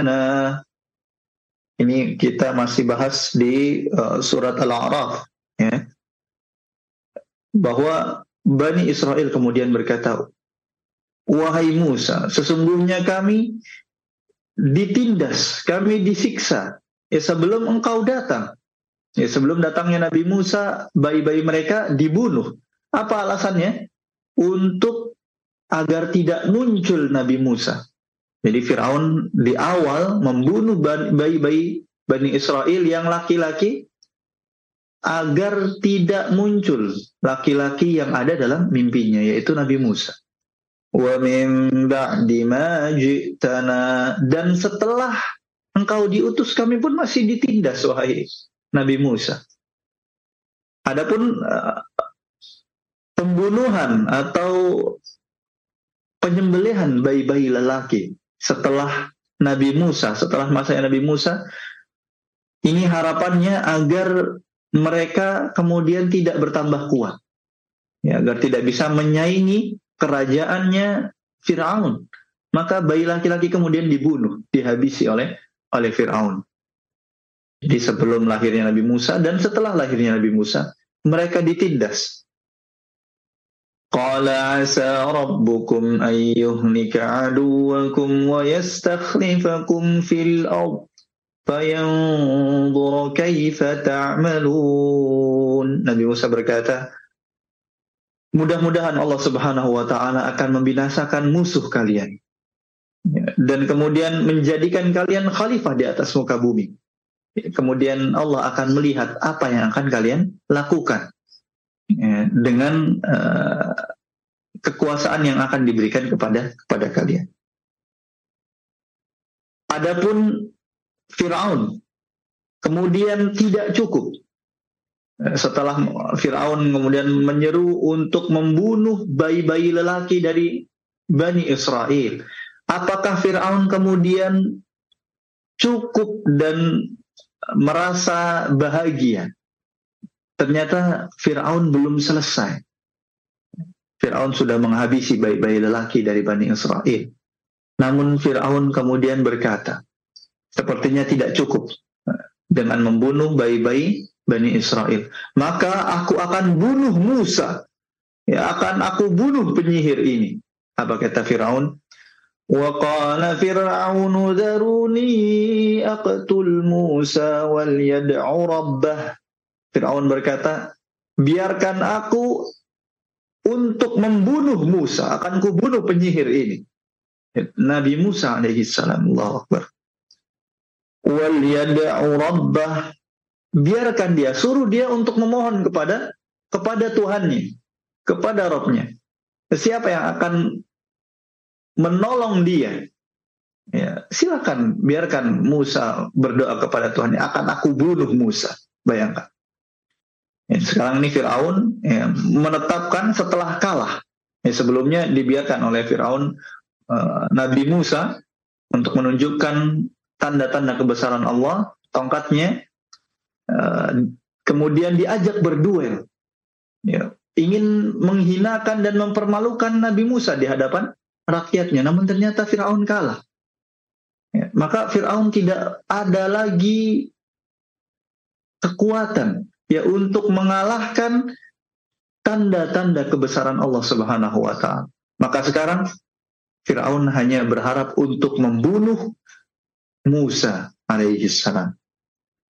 Nah, ini kita masih bahas di surat Al-A'raf, ya, bahwa Bani Israel kemudian berkata, wahai Musa, sesungguhnya kami ditindas, kami disiksa, ya sebelum engkau datang. Ya, sebelum datangnya Nabi Musa, bayi-bayi mereka dibunuh. Apa alasannya? Untuk agar tidak muncul Nabi Musa. Jadi Firaun di awal membunuh bayi-bayi Bani Israel yang laki-laki agar tidak muncul laki-laki yang ada dalam mimpinya, yaitu Nabi Musa. Wa min ba'di ma ji'tana, dan setelah engkau diutus kami pun masih ditindas wahai Nabi Musa. Adapun pembunuhan atau penyembelihan bayi-bayi lelaki setelah Nabi Musa, setelah masa Nabi Musa, ini harapannya agar mereka kemudian tidak bertambah kuat, ya, agar tidak bisa menyaingi kerajaannya Firaun. Maka bayi laki-laki kemudian dibunuh, dihabisi oleh Firaun. Jadi sebelum lahirnya Nabi Musa dan setelah lahirnya Nabi Musa, mereka ditindas. Qala asa rabbukum an yuhlika aduwakum wa yastakhlifakum fil ard fayanzura kaifa ta'malun. Nabi Musa berkata, mudah-mudahan Allah Subhanahu wa taala akan membinasakan musuh kalian, dan kemudian menjadikan kalian khalifah di atas muka bumi. Kemudian Allah akan melihat apa yang akan kalian lakukan, ya, dengan kekuasaan yang akan diberikan kepada kalian. Adapun Firaun kemudian tidak cukup. Setelah Firaun kemudian menyeru untuk membunuh bayi-bayi lelaki dari Bani Israel, apakah Firaun kemudian cukup dan merasa bahagia? Ternyata Firaun belum selesai. Firaun sudah menghabisi bayi-bayi lelaki dari Bani Israel. Namun Firaun kemudian berkata, sepertinya tidak cukup dengan membunuh bayi-bayi Bani Israel, maka aku akan bunuh Musa, ya, akan aku bunuh penyihir ini. Apa kata Firaun? وَقَالَ فِرْعَوْنُ ذَرُونِي أَقْتُلْ مُوسَى وَلْيَدْعُ رَبَّهُ. Firaun berkata, biarkan aku untuk membunuh Musa, akan kubunuh penyihir ini. Nabi Musa alaihi salam, Allahu Akbar. وَلْيَدْعُ رَبَّهُ, biarkan dia, suruh dia untuk memohon kepada Tuhannya, kepada Rabbnya. Siapa yang akan menolong dia? Ya, silakan biarkan Musa berdoa kepada Tuhan, akan aku bunuh Musa. Bayangkan. Ya, sekarang ini Firaun, ya, menetapkan setelah kalah. Ya, sebelumnya dibiarkan oleh Firaun Nabi Musa untuk menunjukkan tanda-tanda kebesaran Allah, tongkatnya, kemudian diajak berduel, ya, ingin menghinakan dan mempermalukan Nabi Musa di hadapan rakyatnya, namun ternyata Firaun kalah. Ya, maka Firaun tidak ada lagi kekuatan, ya, untuk mengalahkan tanda-tanda kebesaran Allah Subhanahu wa taala. Maka sekarang Firaun hanya berharap untuk membunuh Musa alaihi salam.